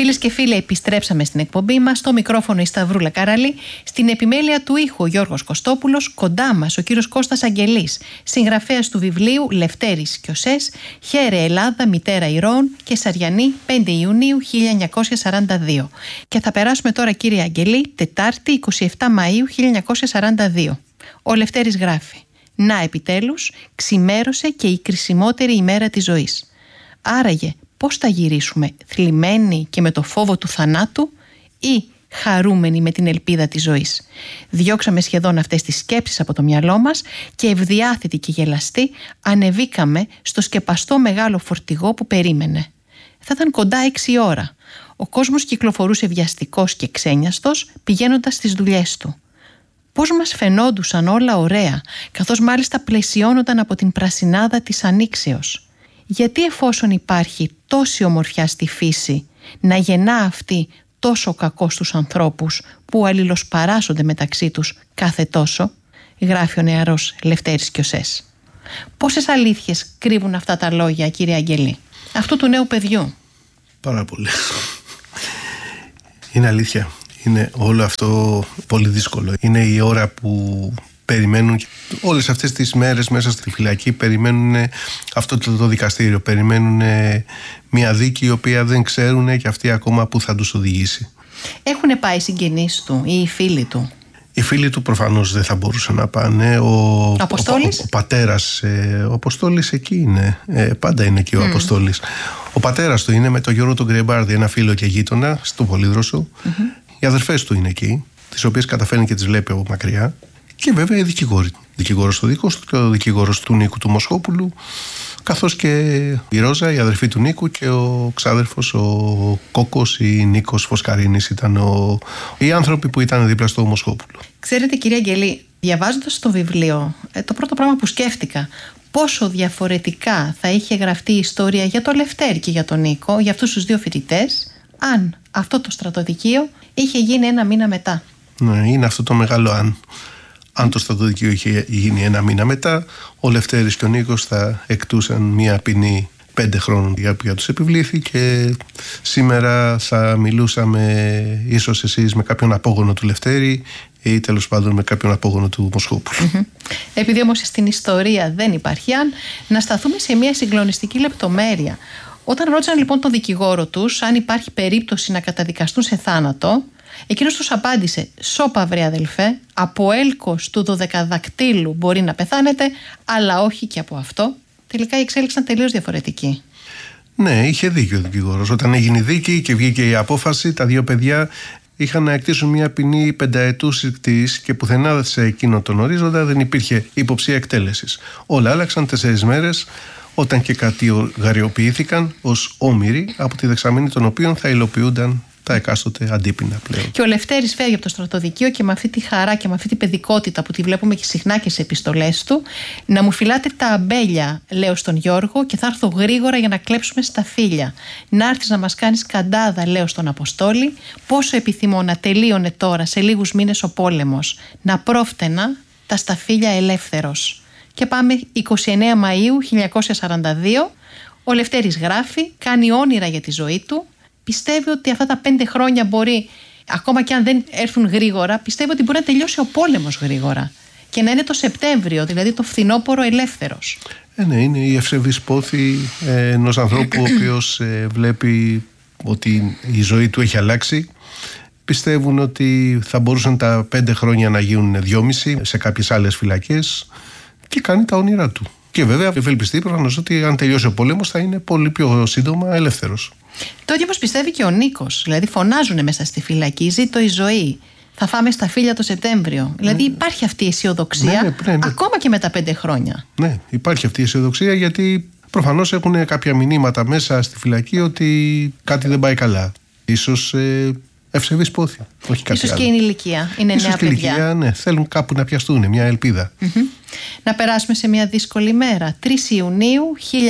Φίλες και φίλοι, επιστρέψαμε στην εκπομπή μας. Στο μικρόφωνο η Σταυρούλα Καραλή. Στην επιμέλεια του ήχου ο Γιώργος Κωστόπουλος. Κοντά μας ο κύριος Κώστας Αγγελής, συγγραφέας του βιβλίου Λευτέρης Κιωσές, Χαίρε Ελλάδα, μητέρα ηρώων, Κεσαριανή, 5 Ιουνίου 1942. Και θα περάσουμε τώρα, κύριε Αγγελή, Τετάρτη 27 Μαΐου 1942. Ο Λευτέρης γράφει: «Να, επιτέλους, ξημέρωσε και η κρισιμότερη ημέρα της ζωής. Άραγε, πώς θα γυρίσουμε, θλιμμένοι και με το φόβο του θανάτου ή χαρούμενοι με την ελπίδα της ζωής?» Διώξαμε σχεδόν αυτές τις σκέψεις από το μυαλό μας και ευδιάθετοι και γελαστοί ανεβήκαμε στο σκεπαστό μεγάλο φορτηγό που περίμενε. Θα ήταν κοντά 6 ώρα. Ο κόσμος κυκλοφορούσε βιαστικός και ξένιαστος πηγαίνοντας στις δουλειές του. Πώς μας φαινόντουσαν όλα ωραία, καθώς μάλιστα πλαισιώνονταν από την πρασινάδα της ανοίξεως. Γιατί εφόσον υπάρχει τόση ομορφιά στη φύση, να γεννά αυτή τόσο κακό στους ανθρώπους που αλληλοσπαράσσονται μεταξύ τους κάθε τόσο, γράφει ο νεαρός Λευτέρης Κιωσές. Πόσες αλήθειες κρύβουν αυτά τα λόγια, κύριε Αγγελή, αυτού του νέου παιδιού? Πάρα πολύ. Είναι αλήθεια. Είναι όλο αυτό πολύ δύσκολο. Είναι η ώρα που περιμένουν όλες αυτές τις μέρες μέσα στη φυλακή, περιμένουν αυτό το δικαστήριο, περιμένουν μια δίκη η οποία δεν ξέρουν και αυτοί ακόμα που θα τους οδηγήσει. Έχουν πάει οι συγγενείς του ή οι φίλοι του? Οι φίλοι του προφανώς δεν θα μπορούσαν να πάνε. Ο Αποστόλης? Ο πατέρας, ο Αποστόλης εκεί είναι, πάντα είναι εκεί ο Αποστόλης. Ο πατέρας του είναι με τον Γιώργο τον Γκρεμπάρδη, ένα φίλο και γείτονα στο Πολύδροσο. Οι αδερφές του είναι εκεί, τις οποίες καταφέρνει και τις βλέπει από μακριά. Και βέβαια οι δικηγόροι. Δικηγόρος του δικός του και ο δικηγόρος του Νίκου του Μοσχόπουλου, καθώς και η Ρόζα, η αδερφή του Νίκου, και ο ξάδερφος ο Κόκος ή Νίκος Φωσκαρίνης ήταν οι άνθρωποι που ήταν δίπλα στο Μοσχόπουλο. Ξέρετε, κυρία Αγγελή, διαβάζοντας το βιβλίο, το πρώτο πράγμα που σκέφτηκα, πόσο διαφορετικά θα είχε γραφτεί η ιστορία για τον Λευτέρη και για τον Νίκο, για αυτούς τους δύο φοιτητές, αν αυτό το στρατοδικείο είχε γίνει ένα μήνα μετά. Ναι, είναι αυτό το μεγάλο αν. Αν το στρατοδικείο είχε γίνει ένα μήνα μετά, ο Λευτέρης και ο Νίκος θα εκτούσαν μια ποινή 5 χρόνων για οποία τους επιβλήθη, και σήμερα θα μιλούσαμε ίσως εσείς με κάποιον απόγονο του Λευτέρη ή τέλος πάντων με κάποιον απόγονο του Μοσχόπουλου. Επειδή όμως στην ιστορία δεν υπάρχει αν, να σταθούμε σε μια συγκλονιστική λεπτομέρεια. Όταν ρώτησαν λοιπόν τον δικηγόρο τους αν υπάρχει περίπτωση να καταδικαστούν σε θάνατο, εκείνος τους απάντησε: «Σώπα βρε αδελφέ, από έλκος του 12δακτύλου μπορεί να πεθάνετε, αλλά όχι και από αυτό». Τελικά η εξέλιξη ήταν τελείως διαφορετική. Ναι, είχε δίκιο ο δικηγόρος. Όταν έγινε η δίκη και βγήκε η απόφαση, τα δύο παιδιά είχαν να εκτίσουν μια ποινή 5 ετούς συκτής και πουθενά σε εκείνο τον ορίζοντα δεν υπήρχε υποψία εκτέλεσης. Όλα άλλαξαν 4 μέρες, όταν και κατηγοριοποιήθηκαν ως όμηροι, από τη δεξαμενή των οποίων θα υλοποιούνταν τα εκάστοτε αντίπεινα πλέον. Και ο Λευτέρης φεύγει από το στρατοδικείο και με αυτή τη χαρά και με αυτή την παιδικότητα που τη βλέπουμε και συχνά και σε επιστολές του: «Να μου φυλάτε τα αμπέλια», λέω στον Γιώργο, «και θα έρθω γρήγορα για να κλέψουμε σταφύλια. Να έρθεις να μας κάνεις καντάδα», λέω στον Αποστόλη. «Πόσο επιθυμώ να τελείωνε τώρα σε λίγους μήνες ο πόλεμος, να πρόφτενα τα σταφύλια ελεύθερος». Και πάμε 29 Μαΐου 1942. Ο Λευτέρης γράφει, κάνει όνειρα για τη ζωή του. Πιστεύει ότι αυτά τα 5 χρόνια μπορεί, ακόμα και αν δεν έρθουν γρήγορα, πιστεύει ότι μπορεί να τελειώσει ο πόλεμος γρήγορα και να είναι το Σεπτέμβριο, δηλαδή το φθινόπωρο, ελεύθερος. Ναι, είναι η ευσεβής πόθη ενός ανθρώπου ο οποίος βλέπει ότι η ζωή του έχει αλλάξει. Πιστεύουν ότι θα μπορούσαν τα 5 χρόνια να γίνουν 2,5 σε κάποιες άλλες φυλακές, και κάνει τα όνειρά του. Και βέβαια ευελπιστεί προφανώς ότι αν τελειώσει ο πόλεμος θα είναι πολύ πιο σύντομα ελεύθερος. Το ίδιο όπως πιστεύει και ο Νίκος. Δηλαδή φωνάζουν μέσα στη φυλακή: «Ζήτω η ζωή. Θα φάμε σταφύλια το Σεπτέμβριο». Δηλαδή υπάρχει αυτή η αισιοδοξία, ναι. ακόμα και με τα 5 χρόνια. Ναι, υπάρχει αυτή η αισιοδοξία, γιατί προφανώς έχουν κάποια μηνύματα μέσα στη φυλακή ότι κάτι δεν πάει καλά. Ίσως ευσεβής πόθη. Όχι κάτι ίσως άλλο. Και είναι ηλικία. Είναι ίσως νέα και παιδιά. Ηλικία, ναι, θέλουν κάπου να πιαστούν, μια ελπίδα. Να περάσουμε σε μια δύσκολη μέρα. 3 Ιουνίου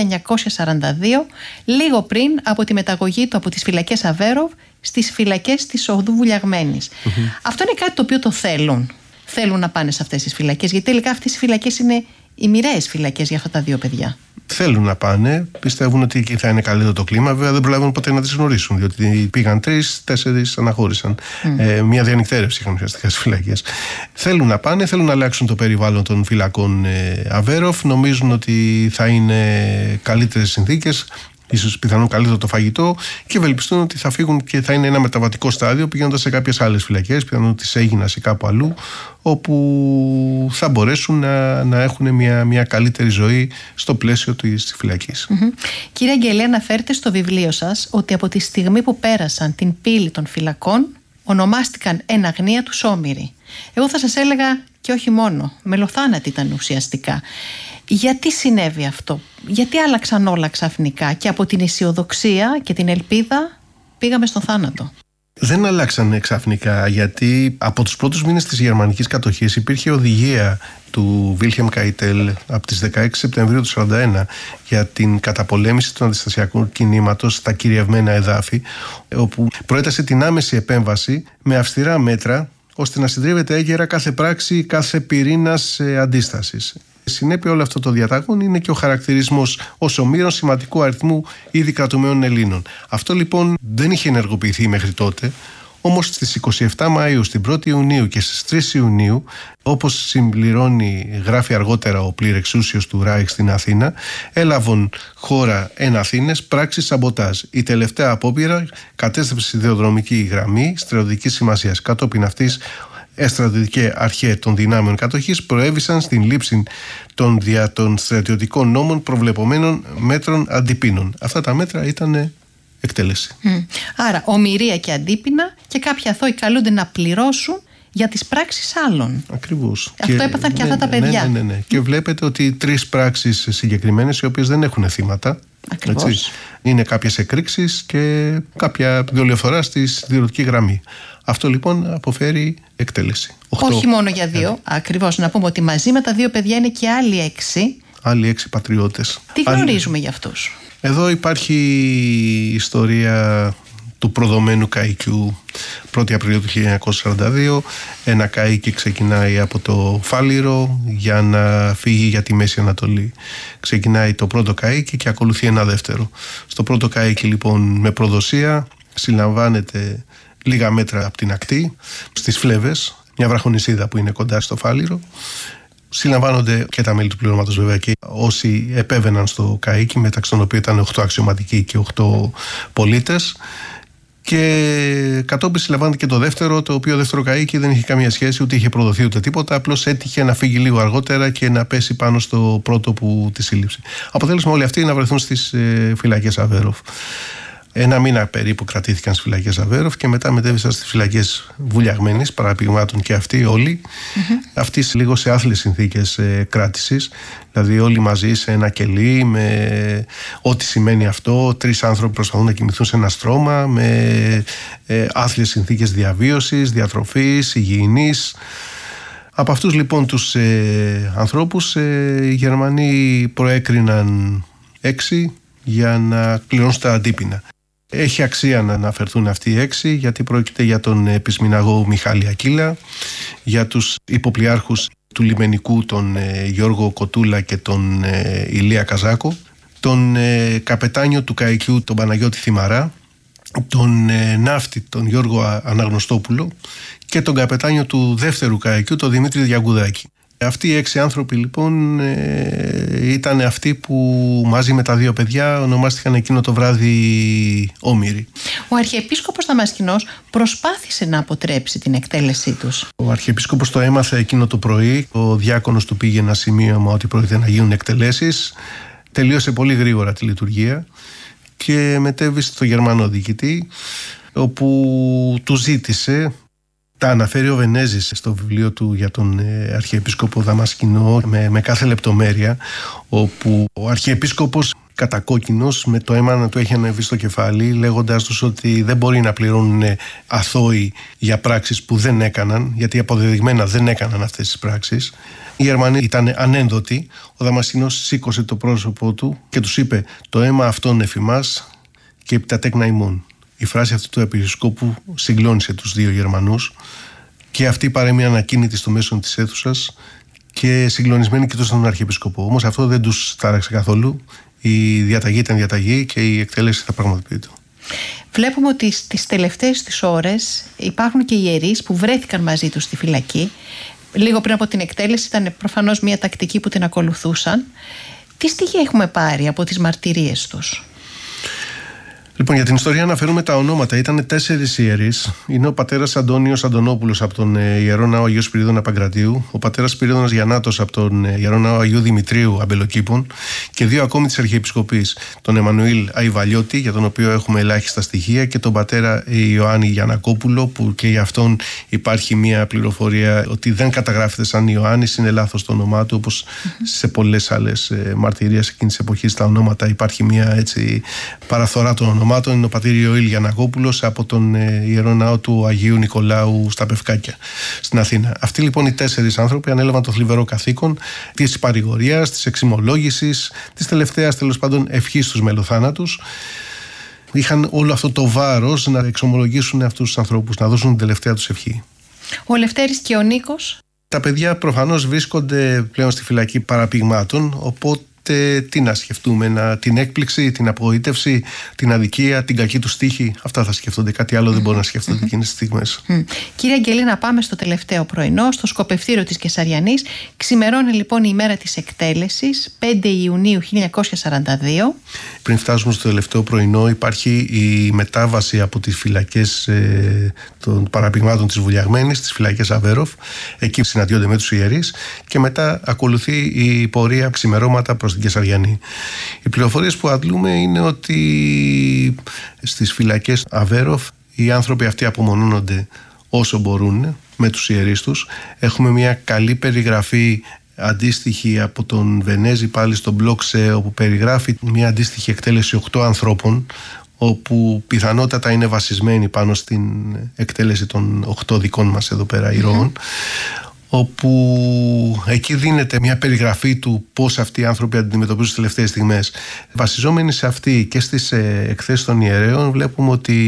1942, λίγο πριν από τη μεταγωγή του από τις φυλακές Αβέροβ στις φυλακές της Οδού Βουλιαγμένης. Αυτό είναι κάτι το οποίο το θέλουν. Θέλουν να πάνε σε αυτές τις φυλακές, γιατί τελικά αυτές οι φυλακές είναι οι μοιραίες φυλακές για αυτά τα δύο παιδιά. θέλουν να πάνε, πιστεύουν ότι εκεί θα είναι καλύτερο το κλίμα. Βέβαια δεν προλαβαίνουν ποτέ να τις γνωρίσουν, διότι πήγαν 3-4, αναχώρησαν. Μια διανυκτέρευση είχαν ουσιαστικά στις φυλακές. Θέλουν να πάνε, θέλουν να αλλάξουν το περιβάλλον των φυλακών Αβέροφ. Νομίζουν ότι θα είναι καλύτερες συνθήκες, ίσως πιθανόν καλύτερο το φαγητό, και ευελπιστούν ότι θα φύγουν και θα είναι ένα μεταβατικό στάδιο πηγαίνοντας σε κάποιες άλλες φυλακές, πιθανόν της Αίγινας ή κάπου αλλού, όπου θα μπορέσουν να έχουν μια καλύτερη ζωή στο πλαίσιο της φυλακής. Κύριε Αγγελή, αναφέρετε στο βιβλίο σας ότι από τη στιγμή που πέρασαν την πύλη των φυλακών ονομάστηκαν εν αγνία τους όμηροι. Εγώ θα σας έλεγα και όχι μόνο, μελοθάνατοι ήταν ουσιαστικά. Γιατί συνέβη αυτό? Γιατί άλλαξαν όλα ξαφνικά και από την αισιοδοξία και την ελπίδα πήγαμε στον θάνατο? Δεν αλλάξαν ξαφνικά, γιατί από τους πρώτους μήνες της γερμανικής κατοχής υπήρχε οδηγία του Βίλχεμ Καϊτέλ από τις 16 Σεπτεμβρίου του 1941 για την καταπολέμηση του αντιστασιακού κινήματος στα κυριευμένα εδάφη, όπου προέτασε την άμεση επέμβαση με αυστηρά μέτρα ώστε να συντρίβεται έγκαιρα κάθε πράξη, κάθε πυρήνας αντίστασης. Συνέπεια όλο αυτό το διαταγών είναι και ο χαρακτηρισμός ως ομήρων σημαντικού αριθμού ήδη κρατουμένων Ελλήνων. Αυτό λοιπόν δεν είχε ενεργοποιηθεί μέχρι τότε, όμως στις 27 Μαΐου, στην 1η Ιουνίου και στις 3 Ιουνίου, όπως γράφει αργότερα ο πληρεξούσιος του Ράιχ στην Αθήνα, έλαβαν χώρα εν Αθήνες πράξεις σαμποτάζ. Η τελευταία απόπειρα κατέστρεψε σιδηροδρομική γραμμή στρατιωτικής σημασίας. Κατόπιν αυτής, στρατιωτική αρχαία των δυνάμεων κατοχής προέβησαν στην λήψη των δια των στρατιωτικών νόμων προβλεπομένων μέτρων αντιπίνων. Αυτά τα μέτρα ήταν εκτέλεση. Άρα ομηρία και αντίπινα, και κάποιοι αθώοι καλούνται να πληρώσουν για τις πράξεις άλλων. Ακριβώς. Αυτό έπαθαν και αυτά τα παιδιά. Ναι. Και βλέπετε ότι 3 πράξεις συγκεκριμένες, οι οποίες δεν έχουν θύματα. Ακριβώς. Είναι κάποιες εκρήξεις και κάποια δολιοφθορά στη σιδηροδρομική γραμμή. Αυτό λοιπόν αποφέρει εκτέλεση. 8. Όχι μόνο για 2. Ακριβώς. Να πούμε ότι μαζί με τα 2 παιδιά είναι και άλλοι 6. Άλλοι 6 πατριώτες. Τι γνωρίζουμε για αυτούς? Εδώ υπάρχει η ιστορία του προδομένου καΐκιου 1η Απριλίου του 1942. Ένα καΐκι ξεκινάει από το Φάληρο για να φύγει για τη Μέση Ανατολή. Ξεκινάει το πρώτο καΐκι και ακολουθεί ένα δεύτερο. Στο πρώτο καΐκι λοιπόν με προδοσία συλλαμβάνεται λίγα μέτρα από την ακτή, στις Φλέβες, μια βραχονησίδα που είναι κοντά στο Φάληρο. Συλλαμβάνονται και τα μέλη του πληρώματος βέβαια και όσοι επέβαιναν στο καΐκι, μεταξύ των οποίων ήταν 8 αξιωματικοί και 8 πολίτες. Και κατόπιν συλλαμβάνεται και το δεύτερο, το οποίο δεύτερο καΐκι δεν είχε καμία σχέση, ούτε είχε προδοθεί ούτε τίποτα, απλώς έτυχε να φύγει λίγο αργότερα και να πέσει πάνω στο πρώτο που τη σύλληψε. Αποτέλεσμα όλοι αυτοί να βρεθούν στις φυλακές Αβέροφ. 1 μήνα περίπου κρατήθηκαν στις φυλακές Αβέροφ και μετά μετέβησαν στις φυλακές Βουλιαγμένης, παραπηγμάτων και αυτοί όλοι. Αυτοί λίγο σε άθλιες συνθήκες κράτησης, δηλαδή όλοι μαζί σε ένα κελί, με ό,τι σημαίνει αυτό. 3 άνθρωποι προσπαθούν να κοιμηθούν σε ένα στρώμα, με άθλιες συνθήκες διαβίωσης, διατροφής, υγιεινής. Από αυτούς λοιπόν τους ανθρώπους οι Γερμανοί προέκριναν 6 για να πληρώσουν τα αντίπινα. Έχει αξία να αναφερθούν αυτοί οι 6, γιατί πρόκειται για τον επισμηναγό Μιχάλη Ακύλα, για τους υποπλιάρχους του λιμενικού τον Γιώργο Κοτούλα και τον Ηλία Καζάκο, τον καπετάνιο του καΐκιου τον Παναγιώτη Θυμαρά, τον ναύτη τον Γιώργο Αναγνωστόπουλο και τον καπετάνιο του δεύτερου καΐκιου τον Δημήτρη Διαγκουδάκη. Αυτοί οι 6 άνθρωποι λοιπόν ήταν αυτοί που μαζί με τα 2 παιδιά ονομάστηκαν εκείνο το βράδυ όμηροι. Ο Αρχιεπίσκοπος Δαμασκηνός προσπάθησε να αποτρέψει την εκτέλεσή τους. Ο Αρχιεπίσκοπος το έμαθε εκείνο το πρωί. Ο διάκονος του πήγε ένα σημείωμα ότι πρόκειται να γίνουν εκτελέσεις. Τελείωσε πολύ γρήγορα τη λειτουργία και μετέβησε στο Γερμανό διοικητή, όπου του ζήτησε. Τα αναφέρει ο Βενέζης στο βιβλίο του για τον Αρχιεπίσκοπο Δαμασκηνό με κάθε λεπτομέρεια, όπου ο Αρχιεπίσκοπος κατακόκκινος με το αίμα να του έχει ανεβεί στο κεφάλι, λέγοντας τους ότι δεν μπορεί να πληρώνουν αθώοι για πράξεις που δεν έκαναν, γιατί αποδεδειγμένα δεν έκαναν αυτές τις πράξεις. Οι Γερμανοί ήταν ανένδοτοι. Ο Δαμασκηνός σήκωσε το πρόσωπό του και τους είπε: «Το αίμα αυτόν εφημάς και επί τα τέκνα ημών». Η φράση αυτή του Επισκόπου συγκλώνησε τους 2 Γερμανούς και αυτοί παρέμειναν ακίνητοι στο μέσο της αίθουσας και συγκλονισμένοι κοιτούσαν τον Αρχιεπισκοπό. Όμως αυτό δεν τους τάραξε καθόλου. Η διαταγή ήταν διαταγή και η εκτέλεση θα πραγματοποιείται. Βλέπουμε ότι στις τελευταίες τις ώρες υπάρχουν και ιερείς που βρέθηκαν μαζί τους στη φυλακή. Λίγο πριν από την εκτέλεση ήταν προφανώς μια τακτική που την ακολουθούσαν. Τι στοιχεία έχουμε πάρει από τις μαρτυρίες τους? Λοιπόν, για την ιστορία αναφέρουμε τα ονόματα. Ήταν 4 ιερείς. Είναι ο πατέρας Αντώνιος Αντωνόπουλος από τον Ιερό Ναό Αγίου Σπυρίδωνα Παγκρατίου, ο πατέρας Σπυρίδωνας Γιαννάτος από τον Ιερό Ναό Αγίου Δημητρίου Αμπελοκήπων και 2 ακόμη της Αρχιεπισκοπής, τον Εμμανουήλ Αϊβαλιώτη, για τον οποίο έχουμε ελάχιστα στοιχεία, και τον πατέρα Ιωάννη Γιαννακόπουλο, που και για αυτόν υπάρχει μια πληροφορία ότι δεν καταγράφεται σαν Ιωάννης, είναι λάθος το όνομά του, όπως σε πολλές άλλες μαρτυρίες εκείνης της εποχής τα ονόματα υπάρχει μια έτσι παραθωρά των ονομάτων. Είναι ο πατήρ Ιωήλ Γιαννακόπουλος από τον Ιερό Ναό του Αγίου Νικολάου στα Πευκάκια στην Αθήνα. Αυτοί λοιπόν οι 4 άνθρωποι ανέλαβαν το θλιβερό καθήκον της παρηγορίας, της εξημολόγησης, της τελευταίας τέλος πάντων ευχής στους μελοθάνατους. Είχαν όλο αυτό το βάρος να εξομολογήσουν αυτούς τους ανθρώπους, να δώσουν την τελευταία τους ευχή. Ο Λευτέρης και ο Νίκος. Τα παιδιά προφανώς βρίσκονται πλέον στη φυλακή παραπηγμάτων, οπότε τι να σκεφτούμε, την έκπληξη, την απογοήτευση, την αδικία, την κακή του τύχη. Αυτά θα σκεφτούνται. Κάτι άλλο δεν μπορούν να σκεφτούνται εκείνες τις στιγμές. Κύριε Αγγελή, να πάμε στο τελευταίο πρωινό, στο σκοπευτήριο της Κεσαριανής. Ξημερώνει λοιπόν η ημέρα της εκτέλεσης, 5 Ιουνίου 1942. Πριν φτάσουμε στο τελευταίο πρωινό, υπάρχει η μετάβαση από τις φυλακές των παραπηγμάτων της Βουλιαγμένης, τις φυλακές Αβέροφ. Εκεί συναντιόνται με τους ιερείς και μετά ακολουθεί η πορεία ξημερώματα προς την Κεσαριανή. Οι πληροφορίες που αντλούμε είναι ότι στις φυλακές Αβέροφ οι άνθρωποι αυτοί απομονώνονται όσο μπορούν με τους ιερείς τους. Έχουμε μια καλή περιγραφή αντίστοιχη από τον Βενέζη πάλι στο Μπλόξε, όπου περιγράφει μια αντίστοιχη εκτέλεση 8 ανθρώπων, όπου πιθανότατα είναι βασισμένη πάνω στην εκτέλεση των 8 δικών μας εδώ πέρα ηρώων, όπου εκεί δίνεται μια περιγραφή του πώς αυτοί οι άνθρωποι αντιμετωπίζουν τις τελευταίες στιγμές. Βασιζόμενοι σε αυτή και στις εκθέσεις των ιερέων, βλέπουμε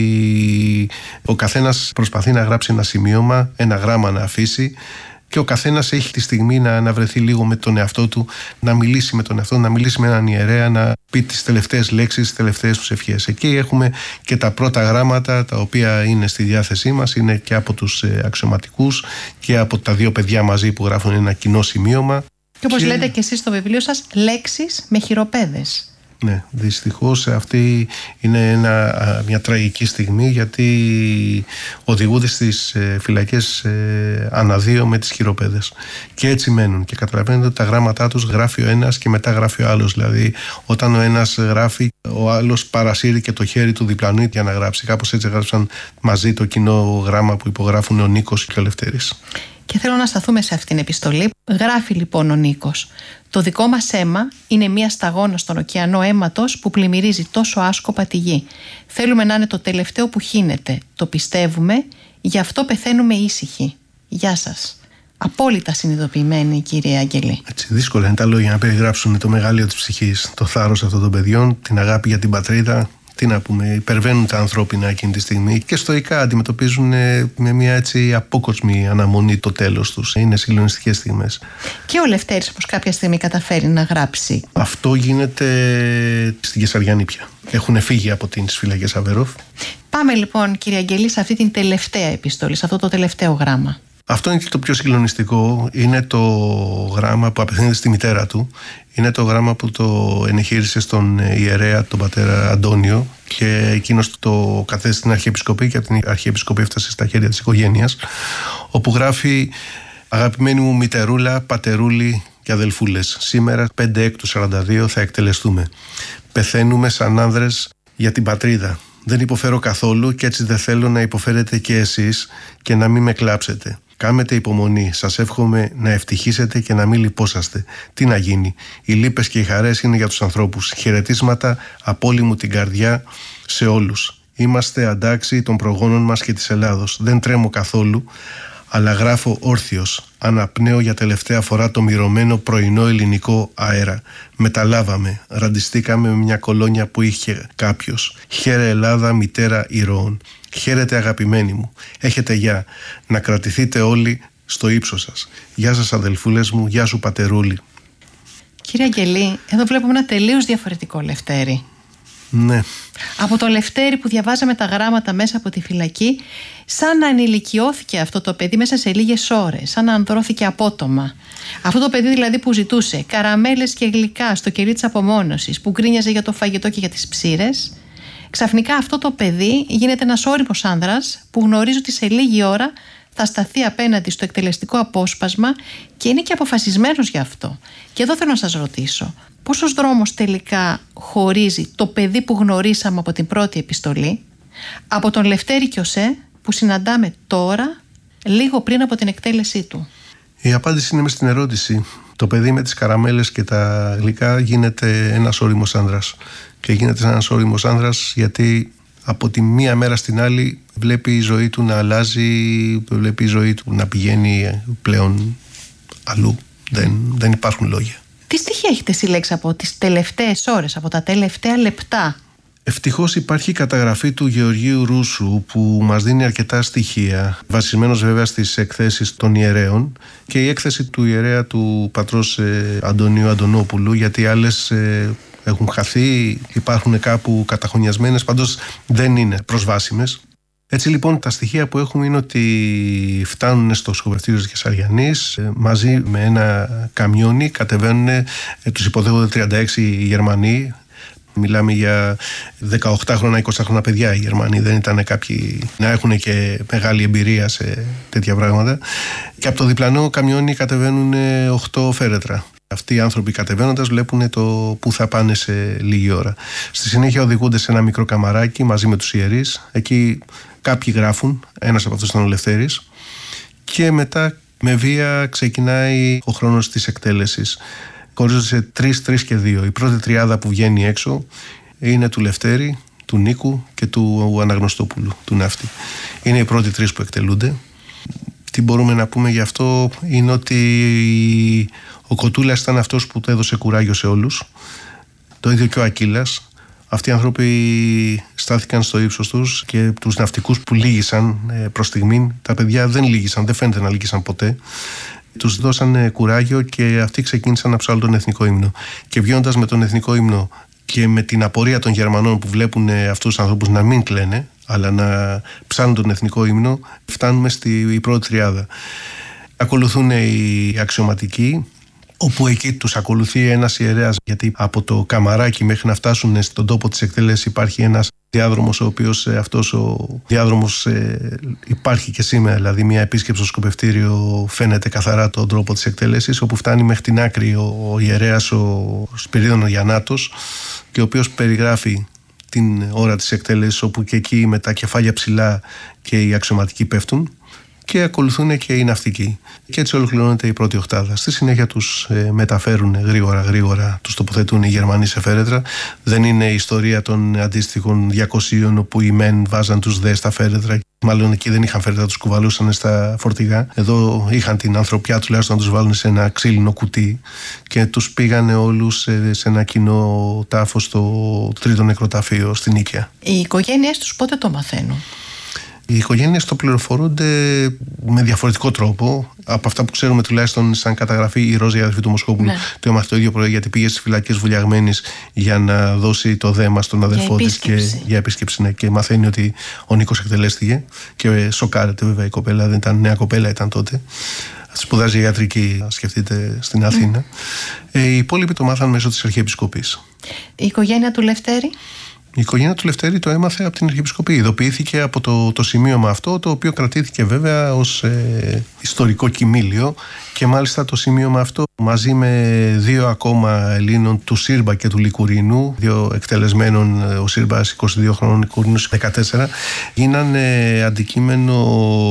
ότι ο καθένας προσπαθεί να γράψει ένα σημείωμα, ένα γράμμα να αφήσει, και ο καθένας έχει τη στιγμή να βρεθεί λίγο με τον εαυτό του, να μιλήσει με τον εαυτό του, να μιλήσει με έναν ιερέα, να πει τις τελευταίες λέξεις, τις τελευταίες τους ευχές. Εκεί έχουμε και τα πρώτα γράμματα, τα οποία είναι στη διάθεσή μας, είναι και από τους αξιωματικούς και από τα 2 παιδιά μαζί που γράφουν ένα κοινό σημείωμα. Και όπως λέτε και εσείς στο βιβλίο σας, λέξεις με χειροπέδες. Ναι, δυστυχώς αυτή είναι μια τραγική στιγμή, γιατί οδηγούνται στις φυλακές αναδύο με τις χειροπέδες και έτσι μένουν, και καταλαβαίνετε ότι τα γράμματά τους γράφει ο ένας και μετά γράφει ο άλλος. Δηλαδή όταν ο ένας γράφει, ο άλλος παρασύρει και το χέρι του διπλανού για να γράψει. Κάπως έτσι γράψαν μαζί το κοινό γράμμα που υπογράφουν ο Νίκος και ο Λευτέρης. Και θέλω να σταθούμε σε αυτήν την επιστολή. Γράφει λοιπόν ο Νίκος: «Το δικό μας αίμα είναι μια σταγόνα στον ωκεανό αίματος που πλημμυρίζει τόσο άσκοπα τη γη. Θέλουμε να είναι το τελευταίο που χύνεται. Το πιστεύουμε, γι' αυτό πεθαίνουμε ήσυχοι. Γεια σας». Απόλυτα συνειδητοποιημένοι, κύριε Αγγελή. Έτσι, δύσκολα είναι τα λόγια να περιγράψουν το μεγαλείο της ψυχής, το θάρρος αυτών των παιδιών, την αγάπη για την πατρίδα. Τι να πούμε, υπερβαίνουν τα ανθρώπινα εκείνη τη στιγμή και στοικά αντιμετωπίζουν με μια έτσι απόκοσμη αναμονή το τέλος τους. Είναι συγκλονιστικές στιγμές. Και ο Λευτέρης όπως κάποια στιγμή καταφέρει να γράψει. Αυτό γίνεται στην Κεσαριανή πια. Έχουν φύγει από τις φυλακές Αβέροφ. Πάμε λοιπόν, κύριε Αγγελή, σε αυτή την τελευταία επιστολή, σε αυτό το τελευταίο γράμμα. Αυτό είναι και το πιο συγκλονιστικό. Είναι το γράμμα που απευθύνεται στη μητέρα του. Είναι το γράμμα που το ενεχείρισε στον ιερέα, τον πατέρα Αντώνιο, και εκείνος το κατέθεσε στην Αρχιεπισκοπή και από την Αρχιεπισκοπή έφτασε στα χέρια της οικογένειας, όπου γράφει: «Αγαπημένη μου μητερούλα, πατερούλη και αδελφούλες, σήμερα 5/6/42 θα εκτελεστούμε. Πεθαίνουμε σαν άνδρες για την πατρίδα. Δεν υποφέρω καθόλου και έτσι δεν θέλω να υποφέρετε και εσείς και να μην με κλάψετε. Κάμετε υπομονή, σας εύχομαι να ευτυχήσετε και να μην λυπόσαστε. Τι να γίνει, οι λύπες και οι χαρές είναι για τους ανθρώπους. Χαιρετίσματα από όλη μου την καρδιά σε όλους. Είμαστε αντάξιοι των προγόνων μας και της Ελλάδος. Δεν τρέμω καθόλου, αλλά γράφω όρθιος. Αναπνέω για τελευταία φορά το μυρωμένο πρωινό ελληνικό αέρα. Μεταλάβαμε, ραντιστήκαμε με μια κολόνια που είχε κάποιος. Χαίρε Ελλάδα, μητέρα ηρώων. Χαίρετε αγαπημένοι μου. Έχετε γεια. Να κρατηθείτε όλοι στο ύψος σας. Γεια σας αδελφούλες μου, γεια σου πατερούλη. Κύριε Αγγελή, εδώ βλέπουμε ένα τελείως διαφορετικό Λευτέρη. Ναι. Από το Λευτέρη που διαβάζαμε τα γράμματα μέσα από τη φυλακή, σαν να ενηλικιώθηκε αυτό το παιδί μέσα σε λίγες ώρες, σαν να ανδρώθηκε απότομα. Αυτό το παιδί δηλαδή που ζητούσε καραμέλες και γλυκά στο κερί της απομόνωσης, που γκρίνιαζε για το φαγητό και για τις ψήρες, ξαφνικά αυτό το παιδί γίνεται ένας όριμος άνδρας που γνωρίζει ότι σε λίγη ώρα θα σταθεί απέναντι στο εκτελεστικό απόσπασμα και είναι και αποφασισμένος γι' αυτό. Και εδώ θέλω να σας ρωτήσω, πόσος δρόμος τελικά χωρίζει το παιδί που γνωρίσαμε από την πρώτη επιστολή από τον Λευτέρη Κιωσέ που συναντάμε τώρα, λίγο πριν από την εκτέλεσή του? Η απάντηση είναι μες στην ερώτηση. Το παιδί με τις καραμέλες και τα γλυκά γίνεται ένας όριμος άνδρας. Και γίνεται ένας όριμος άνδρας γιατί από τη μία μέρα στην άλλη βλέπει η ζωή του να αλλάζει, βλέπει η ζωή του να πηγαίνει πλέον αλλού. Δεν υπάρχουν λόγια. Τι στοιχεία έχετε συλλέξει από τις τελευταίες ώρες, από τα τελευταία λεπτά? Ευτυχώς υπάρχει καταγραφή του Γεωργίου Ρούσου που μας δίνει αρκετά στοιχεία, βασισμένος βέβαια στις εκθέσεις των ιερέων, και η έκθεση του ιερέα του πατρός Αντωνίου Αντωνόπουλου, γιατί άλλες έχουν χαθεί, υπάρχουν κάπου καταχωνιασμένες, πάντως δεν είναι προσβάσιμες. Έτσι λοιπόν τα στοιχεία που έχουμε είναι ότι φτάνουν στο σκοπευτήριο της Κεσαριανής μαζί με ένα καμιόνι, κατεβαίνουν, τους υποδέχονται 36 Γερμανοί. Μιλάμε για 18χρονα, 20χρονα παιδιά οι Γερμανοί, δεν ήταν κάποιοι να έχουν και μεγάλη εμπειρία σε τέτοια πράγματα. Και από το διπλανό καμιόνι κατεβαίνουν 8 φέρετρα. Αυτοί οι άνθρωποι κατεβαίνοντας βλέπουν το που θα πάνε σε λίγη ώρα. Στη συνέχεια οδηγούνται σε ένα μικρό καμαράκι μαζί με τους ιερείς. Εκεί κάποιοι γράφουν, ένας από αυτούς ήταν ο Λευτέρης. Και μετά με βία ξεκινάει ο χρόνος της εκτέλεσης. Χωρίζονται σε 3 και 2. Η πρώτη τριάδα που βγαίνει έξω είναι του Λευτέρη, του Νίκου και του Αναγνωστόπουλου, του Ναύτη. Είναι οι πρώτοι 3 που εκτελούνται. Τι μπορούμε να πούμε γι' αυτό είναι ότι ο Κοτούλας ήταν αυτός που έδωσε κουράγιο σε όλους. Το ίδιο και ο Ακύλας. Αυτοί οι άνθρωποι στάθηκαν στο ύψος τους και τους ναυτικούς που λύγησαν προς στιγμήν, τα παιδιά δεν λύγησαν, δεν φαίνεται να λύγησαν ποτέ. Τους δώσανε κουράγιο και αυτοί ξεκίνησαν να ψάλουν τον εθνικό ύμνο. Και βγαίνοντας με τον εθνικό ύμνο και με την απορία των Γερμανών που βλέπουν αυτούς τους ανθρώπους να μην κλαίνε, αλλά να ψάλουν τον εθνικό ύμνο, φτάνουμε στη πρώτη τριάδα. Ακολουθούν οι αξιωματικοί, όπου εκεί τους ακολουθεί ένας ιερέας, γιατί από το καμαράκι μέχρι να φτάσουν στον τόπο της εκτέλεσης υπάρχει ένας διάδρομος, ο οποίος αυτός ο διάδρομος υπάρχει και σήμερα, δηλαδή μια επίσκεψη στο σκοπευτήριο φαίνεται καθαρά τον τρόπο της εκτέλεσης, όπου φτάνει μέχρι την άκρη ο ιερέας ο Σπυρίδων Γιαννάτος, και ο οποίος περιγράφει την ώρα της εκτέλεσης, όπου και εκεί με τα κεφάλια ψηλά και οι αξιωματικοί πέφτουν, και ακολουθούν και οι ναυτικοί. Και έτσι ολοκληρώνεται η πρώτη οκτάδα. Στη συνέχεια τους μεταφέρουν γρήγορα, τους τοποθετούν οι Γερμανοί σε φέρετρα. Δεν είναι η ιστορία των αντίστοιχων 200 όπου οι μεν βάζαν τους δε στα φέρετρα. Μάλλον εκεί δεν είχαν φέρετρα, τους κουβαλούσαν στα φορτηγά. Εδώ είχαν την ανθρωπιά τουλάχιστον να τους βάλουν σε ένα ξύλινο κουτί και τους πήγανε όλους σε ένα κοινό τάφο στο τρίτο νεκροταφείο στην Νίκαια. Οι οικογένειές τους πότε το μαθαίνουν? Οι οικογένειες το πληροφορούνται με διαφορετικό τρόπο. Από αυτά που ξέρουμε, τουλάχιστον σαν καταγραφή, η Ρόζα, η αδερφή του Μοσχόπουλου, το έμαθε το ίδιο πρωί, γιατί πήγε στις φυλακές βουλιαγμένης για να δώσει το δέμα στον αδερφό της για επίσκεψη. Ναι, και μαθαίνει ότι ο Νίκος εκτελέστηκε. Και σοκάρεται βέβαια η κοπέλα, δεν ήταν νέα κοπέλα, ήταν τότε. Σπουδάζει ιατρική, σκεφτείτε, στην Αθήνα. Οι υπόλοιποι το μάθαν μέσω της Αρχιεπισκοπής. Η οικογένεια του Λευτέρη? Η οικογένεια του Λευτέρη το έμαθε από την Αρχιεπισκοπή. Ειδοποιήθηκε από το σημείωμα αυτό, το οποίο κρατήθηκε βέβαια ως ιστορικό κοιμήλιο, και μάλιστα το σημείωμα αυτό μαζί με 2 ακόμα Ελλήνων, του Σύρμπα και του Λικουρίνου, 2 εκτελεσμένων, ο Σύρμπας 22 χρόνων, Λικουρίνους 14, γίνανε αντικείμενο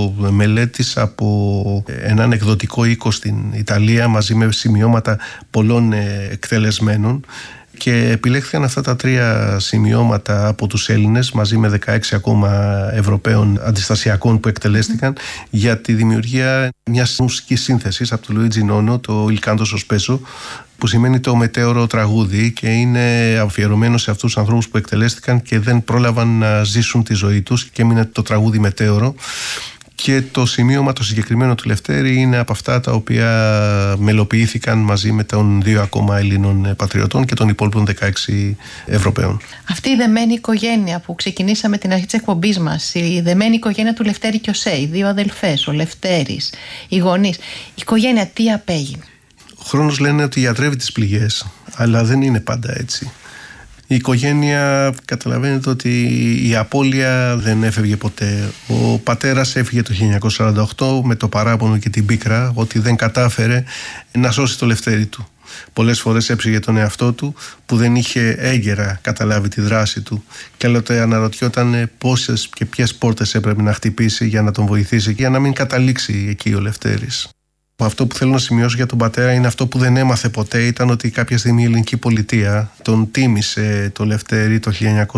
μελέτης από έναν εκδοτικό οίκο στην Ιταλία, μαζί με σημειώματα πολλών εκτελεσμένων. Και επιλέχθηκαν αυτά τα 3 σημειώματα από τους Έλληνες μαζί με 16 ακόμα Ευρωπαίων αντιστασιακών που εκτελέστηκαν για τη δημιουργία μιας μουσικής σύνθεσης από τον Λουίτζι Νόνο, το Il Canto Sospeso, που σημαίνει το μετέωρο τραγούδι, και είναι αφιερωμένο σε αυτούς τους ανθρώπους που εκτελέστηκαν και δεν πρόλαβαν να ζήσουν τη ζωή τους και έμεινε το τραγούδι μετέωρο. Και το σημείωμα το συγκεκριμένο του Λευτέρη είναι από αυτά τα οποία μελοποιήθηκαν μαζί με των 2 ακόμα Ελλήνων πατριωτών και των υπόλοιπων 16 Ευρωπαίων. Αυτή η δεμένη οικογένεια που ξεκινήσαμε την αρχή της εκπομπής μας, η δεμένη οικογένεια του Λευτέρη Κιωσέ, οι 2 αδελφές, ο Λευτέρης, οι γονείς, η οικογένεια τι απέγινε? Ο χρόνος λένε ότι γιατρεύει τις πληγές, αλλά δεν είναι πάντα έτσι. Η οικογένεια, καταλαβαίνετε ότι η απώλεια δεν έφευγε ποτέ. Ο πατέρας έφυγε το 1948 με το παράπονο και την πίκρα ότι δεν κατάφερε να σώσει το Λευτέρη του. Πολλές φορές έψηγε τον εαυτό του που δεν είχε έγκαιρα καταλάβει τη δράση του και άλλοτε αναρωτιόταν πόσες και ποιες πόρτες έπρεπε να χτυπήσει για να τον βοηθήσει και για να μην καταλήξει εκεί ο Λευτέρης. Αυτό που θέλω να σημειώσω για τον πατέρα είναι αυτό που δεν έμαθε ποτέ, ήταν ότι κάποια στιγμή η ελληνική πολιτεία τον τίμησε το Λευτέρη το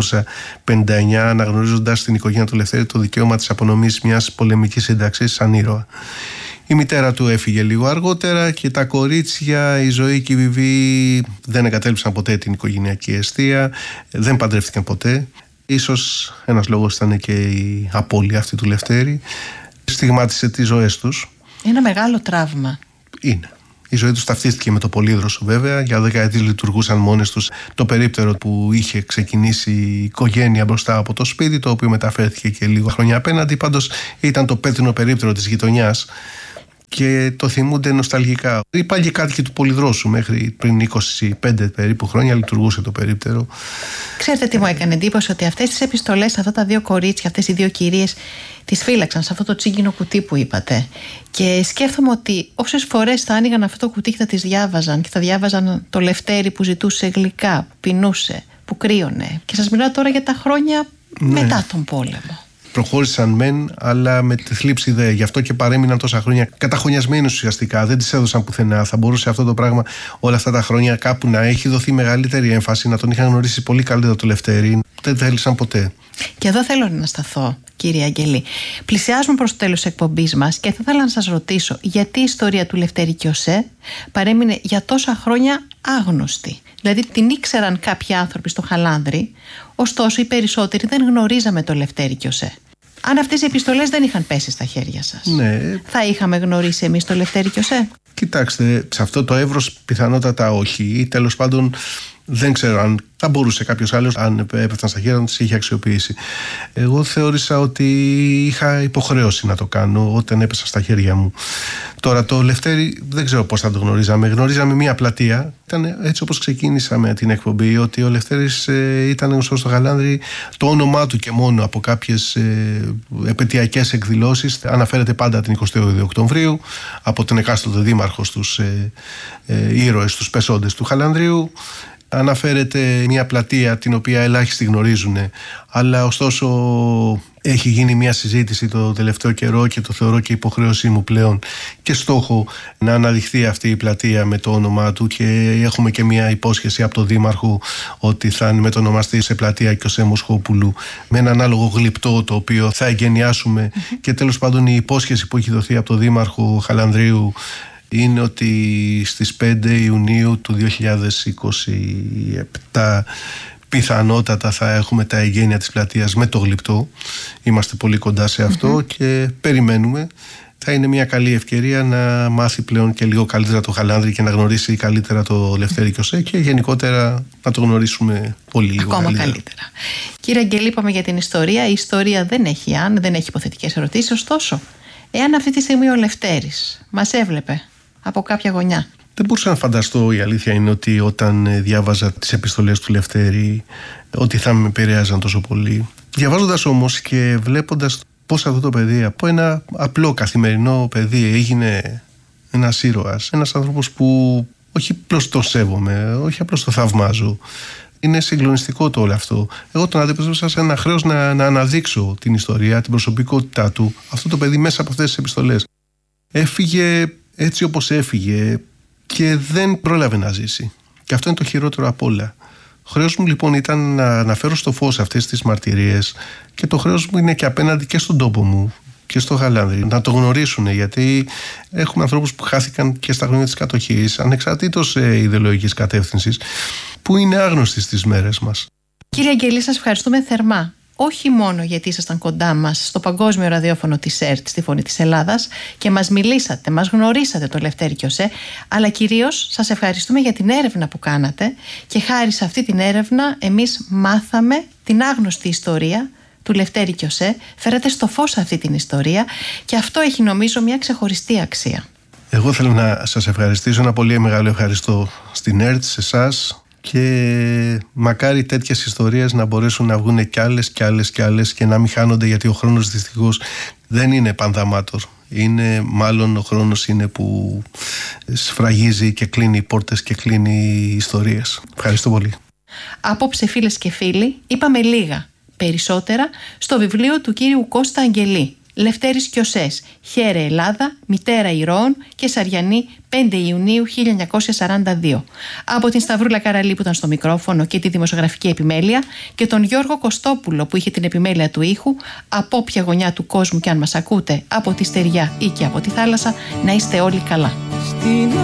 1959, αναγνωρίζοντας στην οικογένεια του Λευτέρη το δικαίωμα της απονομής μιας πολεμικής σύνταξης σαν ήρωα. Η μητέρα του έφυγε λίγο αργότερα και τα κορίτσια, η Ζωή και η Βιβί δεν εγκατέλειψαν ποτέ την οικογενειακή εστία, δεν παντρεύτηκαν ποτέ. Ίσως ένας λόγος ήταν και η απώλεια αυτή του Λευτέρη. Στιγμάτισε τις ζωές τους. Ένα μεγάλο τραύμα. Είναι. Η ζωή τους ταυτίστηκε με το Πολύδροσο βέβαια. Για 10 ετίες λειτουργούσαν μόνες τους το περίπτερο που είχε ξεκινήσει η οικογένεια μπροστά από το σπίτι, το οποίο μεταφέρθηκε και λίγο χρόνια απέναντι. Πάντως ήταν το πέτρινο περίπτερο της γειτονιάς και το θυμούνται νοσταλγικά. Οι παλιοί κάτοικοι του Πολυδρόσου μέχρι πριν 25 περίπου χρόνια λειτουργούσε το περίπτερο. Ξέρετε τι μου έκανε εντύπωση? Ότι αυτές τις επιστολές, αυτά τα 2 κορίτσια, αυτές οι 2 κυρίες τις φύλαξαν σε αυτό το τσίγκινο κουτί που είπατε. Και σκέφτομαι ότι όσες φορές θα άνοιγαν αυτό το κουτί και θα τις διάβαζαν και θα διάβαζαν το Λευτέρη που ζητούσε γλυκά, που πεινούσε, που κρύωνε. Και σας μιλάω τώρα για τα χρόνια μετά τον πόλεμο. Προχώρησαν μεν, αλλά με τη θλίψη δε. Γι' αυτό και παρέμειναν τόσα χρόνια καταχωνιασμένοι ουσιαστικά. Δεν τις έδωσαν πουθενά. Θα μπορούσε αυτό το πράγμα όλα αυτά τα χρόνια κάπου να έχει δοθεί μεγαλύτερη έμφαση, να τον είχαν γνωρίσει πολύ καλύτερα το Λευτέρη. Δεν θέλησαν ποτέ. Και εδώ θέλω να σταθώ, κύριε Αγγελή. Πλησιάζουμε προς το τέλος της εκπομπής μας και θα ήθελα να σας ρωτήσω γιατί η ιστορία του Λευτέρη Κιωσέ παρέμεινε για τόσα χρόνια άγνωστη. Δηλαδή την ήξεραν κάποιοι άνθρωποι στο Χαλάνδρη, ωστόσο οι περισσότεροι δεν γνωρίζαμε το Λευτέρη Κιωσέ. Αν αυτές οι επιστολές δεν είχαν πέσει στα χέρια σας, θα είχαμε γνωρίσει εμείς το Λευτέρη Κιωσέ? Κοιτάξτε, σε αυτό το εύρος πιθανότατα όχι, ή τέλος πάντων δεν ξέρω αν θα μπορούσε κάποιος άλλος, αν έπεφταν στα χέρια, να τις είχε αξιοποιήσει. Εγώ θεώρησα ότι είχα υποχρέωση να το κάνω όταν έπεσα στα χέρια μου. Τώρα το Λευτέρη δεν ξέρω πώς θα το γνωρίζαμε. Γνωρίζαμε μια πλατεία. Ήταν έτσι όπως ξεκίνησαμε την εκπομπή, ότι ο Λευτέρης ήταν γνωστός στο Χαλάνδρη. Το όνομά του και μόνο από κάποιες επετειακές εκδηλώσεις αναφέρεται πάντα την 22 Οκτωβρίου από τον εκάστοτε δήμαρχο στους ήρωες, τους πεσόντες του Χαλανδρίου. Αναφέρεται μια πλατεία την οποία ελάχιστοι γνωρίζουν, αλλά ωστόσο έχει γίνει μια συζήτηση το τελευταίο καιρό και το θεωρώ και υποχρέωσή μου πλέον και στόχο να αναδειχθεί αυτή η πλατεία με το όνομά του, και έχουμε και μια υπόσχεση από τον Δήμαρχο ότι θα μετονομαστεί σε πλατεία Κιωσέ Μοσχόπουλου με ένα ανάλογο γλυπτό το οποίο θα εγκαινιάσουμε. Και τέλος πάντων η υπόσχεση που έχει δοθεί από τον Δήμαρχο Χαλανδρίου είναι ότι στις 5 Ιουνίου του 2027 πιθανότατα θα έχουμε τα εγγένεια της πλατείας με το γλυπτό. Είμαστε πολύ κοντά σε αυτό και περιμένουμε. Θα είναι μια καλή ευκαιρία να μάθει πλέον και λίγο καλύτερα το Χαλάνδρη και να γνωρίσει καλύτερα το Λευτέρη Κιωσέ και γενικότερα να το γνωρίσουμε πολύ λίγο ακόμα καλύτερα. Κύριε Αγγελή, είπαμε για την ιστορία. Η ιστορία δεν έχει αν, δεν έχει υποθετικές ερωτήσεις. Ωστόσο, εάν αυτή τη στιγμή ο Λευτέρης μας έβλεπε από κάποια γωνιά, δεν μπορούσα να φανταστώ, η αλήθεια είναι, ότι όταν διάβαζα τις επιστολές του Λευτέρη ότι θα με επηρέαζαν τόσο πολύ. Διαβάζοντας όμως και βλέποντας πώς αυτό το παιδί από ένα απλό καθημερινό παιδί έγινε ένας ήρωας, ένας άνθρωπος που όχι απλώς το σέβομαι, όχι απλώς το θαυμάζω. Είναι συγκλονιστικό το όλο αυτό. Εγώ τον αντιμετώπισα σε ένα χρέος να αναδείξω την ιστορία, την προσωπικότητά του. Αυτό το παιδί μέσα από αυτές τις επιστολές έφυγε έτσι όπως έφυγε και δεν πρόλαβε να ζήσει. Και αυτό είναι το χειρότερο απ' όλα. Χρέος μου λοιπόν ήταν να αναφέρω στο φως αυτές τις μαρτυρίες, και το χρέος μου είναι και απέναντι και στον τόπο μου και στο Χαλάνδρη, να το γνωρίσουν, γιατί έχουμε ανθρώπους που χάθηκαν και στα χρόνια της κατοχής, ανεξαρτήτως ιδεολογικής κατεύθυνσης, που είναι άγνωστοι στις μέρες μας. Κύριε Αγγελή, σας ευχαριστούμε θερμά όχι μόνο γιατί ήσασταν κοντά μας στο παγκόσμιο ραδιόφωνο της ΕΡΤ, στη Φωνή της Ελλάδας, και μας μιλήσατε, μας γνωρίσατε το Λευτέρη Κιωσέ, αλλά κυρίως σας ευχαριστούμε για την έρευνα που κάνατε, και χάρη σε αυτή την έρευνα εμείς μάθαμε την άγνωστη ιστορία του Λευτέρη Κιωσέ. Φέρατε στο φως αυτή την ιστορία, και αυτό έχει, νομίζω, μια ξεχωριστή αξία. Εγώ θέλω να σας ευχαριστήσω, ένα πολύ μεγάλο ευχαριστώ στην ΕΡΤ, σε εσάς, και μακάρι τέτοιες ιστορίες να μπορέσουν να βγουν κι άλλες κι άλλες κι άλλες και να μην χάνονται, γιατί ο χρόνος δυστυχώς δεν είναι πανδαμάτορ. Είναι μάλλον ο χρόνος είναι που σφραγίζει και κλείνει πόρτες και κλείνει ιστορίες. Ευχαριστώ πολύ. Απόψε, φίλες και φίλοι, είπαμε λίγα. Περισσότερα στο βιβλίο του κύριου Κώστα Αγγελή, Λευτέρης Κιωσές, Χαίρε Ελλάδα, Μητέρα Ηρώων και Σαριανή, 5 Ιουνίου 1942. Από την Σταυρούλα Καραλή που ήταν στο μικρόφωνο και τη δημοσιογραφική επιμέλεια, και τον Γιώργο Κωστόπουλο που είχε την επιμέλεια του ήχου, από όποια γωνιά του κόσμου και αν μας ακούτε, από τη στεριά ή και από τη θάλασσα, να είστε όλοι καλά.